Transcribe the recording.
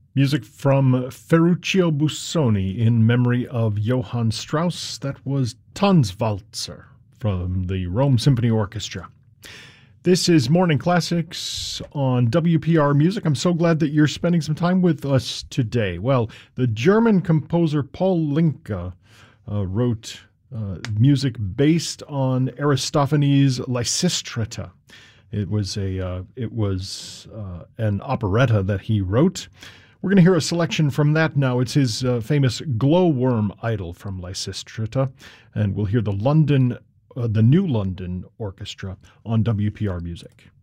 Music from Ferruccio Busoni in memory of Johann Strauss. That was Tanzwalzer from the Rome Symphony Orchestra. This is Morning Classics on WPR Music. I'm so glad that you're spending some time with us today. Well, the German composer Paul Linke wrote music based on Aristophanes' Lysistrata. It was an operetta that he wrote. We're going to hear a selection from that now. It's his famous glowworm idyll from Lysistrata, and we'll hear the New London Orchestra on WPR Music.